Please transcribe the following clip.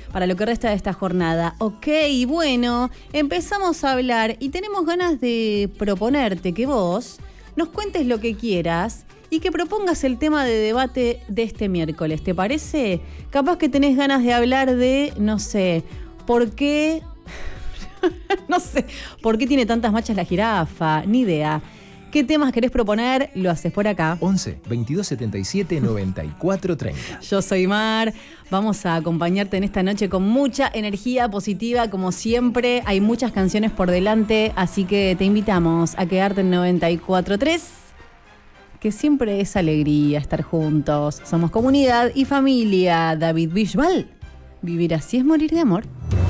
para lo que resta de esta jornada. Ok, bueno, empezamos a hablar y tenemos ganas de proponerte que vos nos cuentes lo que quieras y que propongas el tema de debate de este miércoles. ¿Te parece? Capaz que tenés ganas de hablar de, no sé, ¿por qué? No sé, ¿por qué tiene tantas manchas la jirafa? Ni idea. ¿Qué temas querés proponer? Lo haces por acá. 11 22 77 94 30. Yo soy Mar. Vamos a acompañarte en esta noche con mucha energía positiva, como siempre. Hay muchas canciones por delante, así que te invitamos a quedarte en 94.3, que siempre es alegría estar juntos. Somos comunidad y familia. David Bisbal. Vivir así es morir de amor.